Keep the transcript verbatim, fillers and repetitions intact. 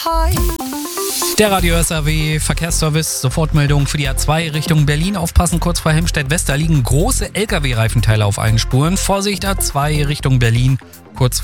Hi. Der Radio S R W Verkehrsservice, Sofortmeldung für die A zwei Richtung Berlin. Aufpassen, kurz vor Helmstedt-West, da liegen große L K W-Reifenteile auf allen Spuren. Vorsicht, A zwei Richtung Berlin, kurz vor